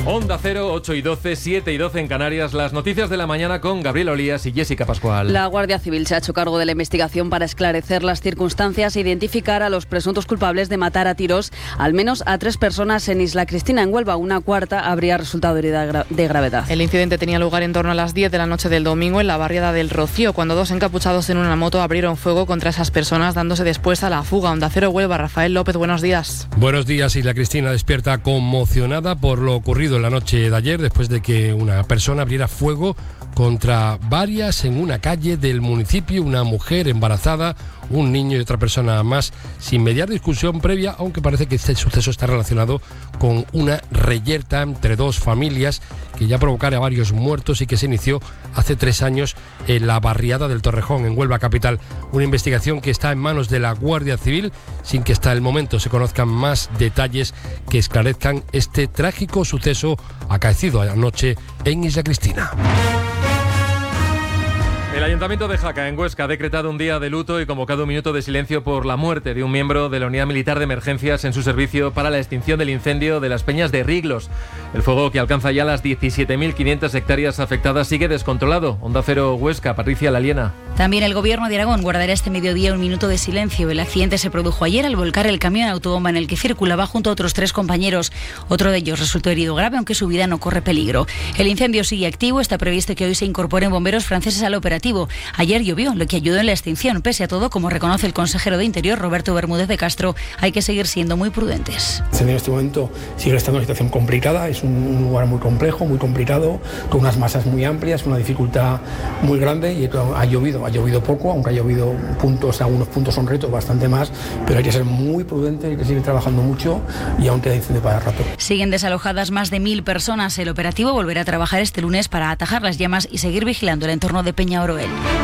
Onda Cero, 8 y 12, 7 y 12 en Canarias. Las noticias de la mañana con Gabriel Olías y Jessica Pascual. La Guardia Civil se ha hecho cargo de la investigación para esclarecer las circunstancias e identificar a los presuntos culpables de matar a tiros al menos a 3 personas en Isla Cristina, en Huelva. Una cuarta habría resultado herida de gravedad. El incidente tenía lugar en torno a las 10 de la noche del domingo en la barriada del Rocío, cuando 2 encapuchados en una moto abrieron fuego contra esas personas, dándose después a la fuga. Onda Cero Huelva, Rafael López, buenos días. Buenos días. Isla Cristina despierta conmocionada por lo ocurrido en la noche de ayer, después de que una persona abriera fuego contra varias en una calle del municipio, una mujer embarazada, un niño y otra persona más, sin mediar discusión previa, aunque parece que este suceso está relacionado con una reyerta entre 2 familias que ya provocara varios muertos y que se inició hace 3 años en la barriada del Torrejón, en Huelva capital. Una investigación que está en manos de la Guardia Civil, sin que hasta el momento se conozcan más detalles que esclarezcan este trágico suceso acaecido anoche en Isla Cristina. El Ayuntamiento de Jaca, en Huesca, ha decretado un día de luto y convocado un minuto de silencio por la muerte de un miembro de la Unidad Militar de Emergencias en su servicio para la extinción del incendio de las Peñas de Riglos. El fuego, que alcanza ya las 17.500 hectáreas afectadas, sigue descontrolado. Onda Cero Huesca, Patricia Laliena. También el Gobierno de Aragón guardará este mediodía un minuto de silencio. El accidente se produjo ayer al volcar el camión autobomba en el que circulaba junto a otros 3 compañeros. Otro de ellos resultó herido grave, aunque su vida no corre peligro. El incendio sigue activo. Está previsto que hoy se incorporen bomberos franceses al operativo. Ayer llovió, lo que ayudó en la extinción. Pese a todo, como reconoce el consejero de Interior, Roberto Bermúdez de Castro, hay que seguir siendo muy prudentes. En este momento sigue estando una situación complicada, es un lugar muy complejo, muy complicado, con unas masas muy amplias, una dificultad muy grande, y ha llovido poco, aunque ha llovido algunos puntos son retos, bastante más, pero hay que ser muy prudente, hay que seguir trabajando mucho y aún queda incendio para rato. Siguen desalojadas más de 1.000 personas. El operativo volverá a trabajar este lunes para atajar las llamas y seguir vigilando el entorno de Peña Oroel.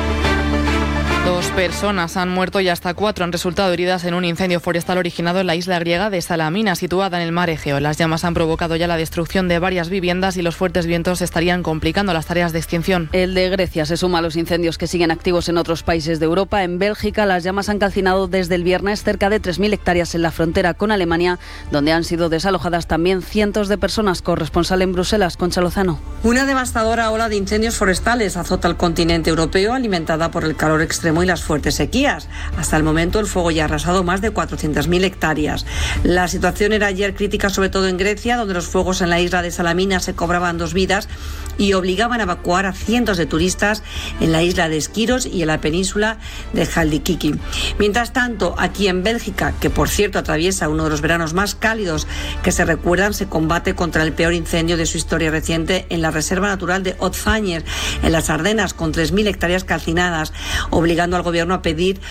2 personas han muerto y hasta 4 han resultado heridas en un incendio forestal originado en la isla griega de Salamina, situada en el mar Egeo. Las llamas han provocado ya la destrucción de varias viviendas y los fuertes vientos estarían complicando las tareas de extinción. El de Grecia se suma a los incendios que siguen activos en otros países de Europa. En Bélgica, las llamas han calcinado desde el viernes cerca de 3.000 hectáreas en la frontera con Alemania, donde han sido desalojadas también cientos de personas. Corresponsal en Bruselas, Concha Lozano. Una devastadora ola de incendios forestales azota el continente europeo, alimentada por el calor extremo y las fuertes sequías. Hasta el momento el fuego ya ha arrasado más de 400.000 hectáreas. La situación era ayer crítica, sobre todo en Grecia, donde los fuegos en la isla de Salamina se cobraban 2 vidas y obligaban a evacuar a cientos de turistas en la isla de Esquiros y en la península de Haldikiki. Mientras tanto, aquí en Bélgica, que por cierto atraviesa uno de los veranos más cálidos que se recuerdan, se combate contra el peor incendio de su historia reciente en la Reserva Natural de Haut-Fañer, en las Ardenas, con 3.000 hectáreas calcinadas, obligando al gobierno a pedir